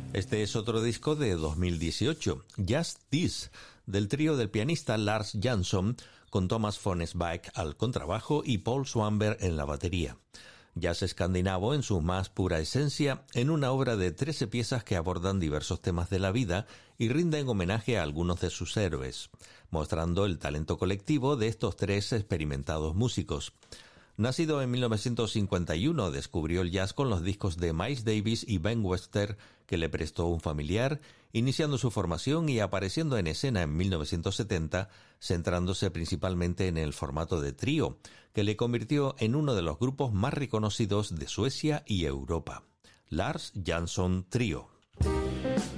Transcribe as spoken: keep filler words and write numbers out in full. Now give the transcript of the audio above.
Este es otro disco de dos mil dieciocho, Just This, del trío del pianista Lars Jansson, con Thomas von Schaek al contrabajo y Paul Swanberg en la batería. Jazz escandinavo en su más pura esencia, en una obra de trece piezas que abordan diversos temas de la vida y rinden homenaje a algunos de sus héroes, mostrando el talento colectivo de estos tres experimentados músicos. Nacido en mil novecientos cincuenta y uno, descubrió el jazz con los discos de Miles Davis y Ben Webster que le prestó un familiar, iniciando su formación y apareciendo en escena en mil novecientos setenta, centrándose principalmente en el formato de trío, que le convirtió en uno de los grupos más reconocidos de Suecia y Europa. Lars Jansson Trio.